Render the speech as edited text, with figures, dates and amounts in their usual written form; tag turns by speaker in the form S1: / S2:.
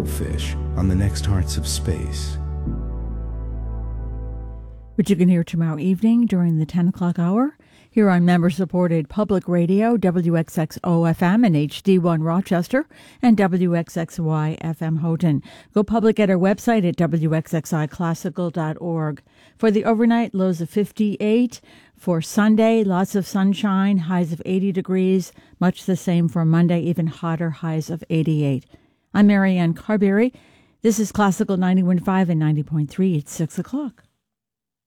S1: fish on the next Hearts of Space.
S2: Which you can hear tomorrow evening during the 10 o'clock hour here on member-supported public radio, WXXO-FM and HD1 Rochester and WXXY-FM Houghton. Go public at our website at WXXIClassical.org. For the overnight, lows of 58. For Sunday, lots of sunshine, highs of 80 degrees. Much the same for Monday, even hotter, highs of 88. I'm Marianne Carberry. This is Classical 91.5 and 90.3. It's 6 o'clock.